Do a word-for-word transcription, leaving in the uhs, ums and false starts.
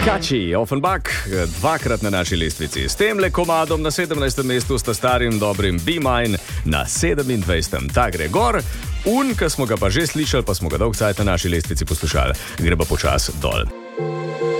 Kači, Offenbach, dvakrat na naši lestvici. S tem le komadom na sedemnajstem mestu sta starim dobrim Be Mine na sedemindvajsetem. Ta gre gor, un, ki smo ga pa že slišali, pa smo ga dolg cajt na naši lestvici poslušali, gre pa počas dol.